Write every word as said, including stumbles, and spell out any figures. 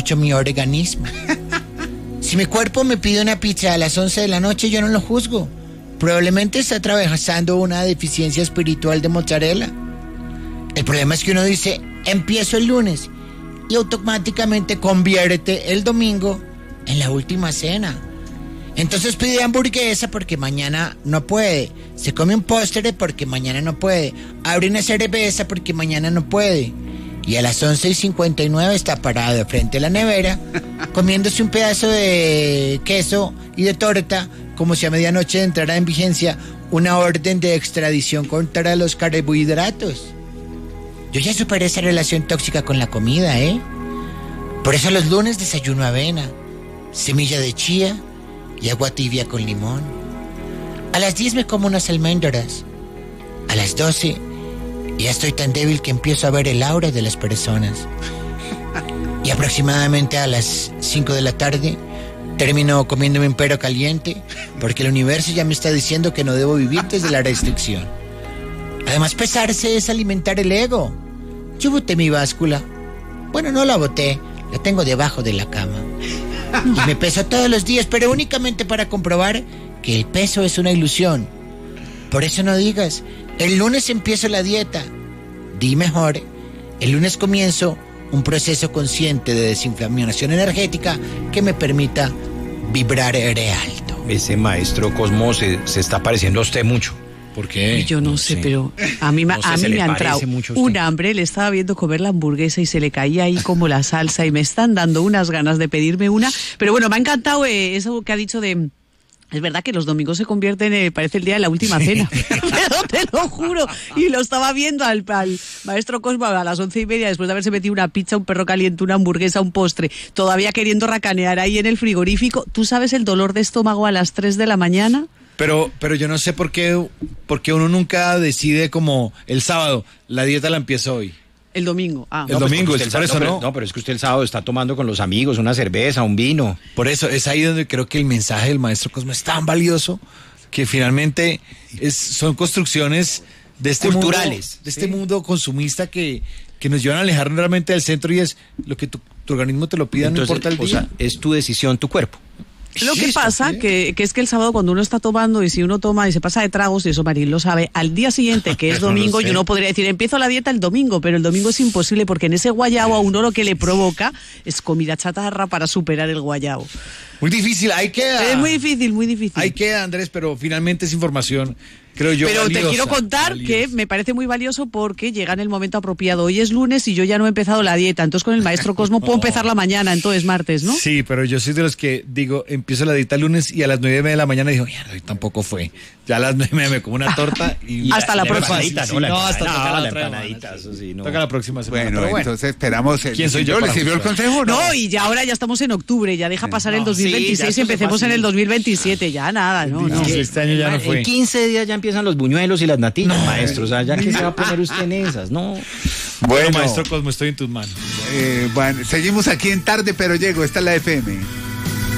dicho mi organismo. Si mi cuerpo me pide una pizza a las once de la noche, yo no lo juzgo. Probablemente está atravesando una deficiencia espiritual de mozzarella. El problema es que uno dice, empiezo el lunes, y automáticamente convierte el domingo en la última cena. Entonces pide hamburguesa porque mañana no puede. Se come un postre porque mañana no puede. Abre una cerveza porque mañana no puede. Y a las once y cincuenta y nueve está parado frente a la nevera, comiéndose un pedazo de queso y de torta, como si a medianoche entrara en vigencia una orden de extradición contra los carbohidratos. Yo ya superé esa relación tóxica con la comida, ¿eh? Por eso los lunes desayuno avena, semilla de chía y agua tibia con limón. A las diez me como unas almendras. A las doce ya estoy tan débil que empiezo a ver el aura de las personas. Y aproximadamente a las cinco de la tarde termino comiéndome un perro caliente porque el universo ya me está diciendo que no debo vivir desde la restricción. Además, pesarse es alimentar el ego. Yo boté mi báscula. Bueno, no la boté, la tengo debajo de la cama. Y me peso todos los días, pero únicamente para comprobar que el peso es una ilusión. Por eso no digas, el lunes empiezo la dieta. Di mejor, el lunes comienzo un proceso consciente de desinflamación energética que me permita vibrar re alto. Ese maestro Cosmo se, se está pareciendo a usted mucho. ¿Por qué? Yo no, no sé, sé, pero a mí, no sé, a mí me ha entrado un hambre, le estaba viendo comer la hamburguesa y se le caía ahí como la salsa y me están dando unas ganas de pedirme una. Pero bueno, me ha encantado eh, eso que ha dicho de... Es verdad que los domingos se convierten, eh, parece el día de la última cena, pero te lo juro. Y lo estaba viendo al, al maestro Cosmo a las once y media, después de haberse metido una pizza, un perro caliente, una hamburguesa, un postre, todavía queriendo racanear ahí en el frigorífico. ¿Tú sabes el dolor de estómago a las tres de la mañana? Pero, pero yo no sé por qué, por qué uno nunca decide como el sábado, la dieta la empiezo hoy. El domingo, ah. El no, domingo, pues es por eso, no, ¿no? Pero, no, pero es que usted el sábado está tomando con los amigos una cerveza, un vino. Por eso, es ahí donde creo que el mensaje del maestro Cosmo es tan valioso que finalmente es, son construcciones de este culturales, mundo, de este sí. mundo consumista que, que nos llevan a alejar realmente del centro y es lo que tu, tu organismo te lo pida, entonces, no importa el o día. Sea, es tu decisión, tu cuerpo. Lo que pasa, que, que es que el sábado cuando uno está tomando y si uno toma y se pasa de tragos, y eso Marín lo sabe, al día siguiente, que es domingo, y uno podría decir, empiezo la dieta el domingo, pero el domingo es imposible porque en ese guayabo a uno lo que le provoca es comida chatarra para superar el guayabo. Muy difícil, ahí queda. Es muy difícil, muy difícil. Ahí queda, Andrés, pero finalmente es información, creo yo, Pero valiosa, te quiero contar valiosa. que me parece muy valioso porque llega en el momento apropiado. Hoy es lunes y yo ya no he empezado la dieta, entonces con el maestro Cosmo puedo empezar la mañana, entonces martes, ¿no? Sí, pero yo soy de los que digo, empiezo la dieta el lunes y a las nueve de la mañana digo, ya, hoy tampoco fue. Ya a las nueve me como una torta y... hasta la, la próxima. Sí, sí, no, hasta no, toca la, la empanadita, eso sí, no. Toca la próxima semana. Bueno, bueno, entonces esperamos... El, ¿Quién soy yo? ¿Le sirvió el consejo? No, no, y ya ahora ya estamos en octubre, ya deja pasar no, el dos mil veintiséis sí, y empecemos en el dos mil veintisiete, ya nada, ¿no? no. Sí, este año ya no fue. En quince días ya empiezan los buñuelos y las natillas, no, maestro, o sea, ya que se va a poner usted en esas, ¿no? Bueno, maestro Cosmo, estoy en tus manos. Eh, bueno, seguimos aquí en Tarde, pero llego, esta es la F M.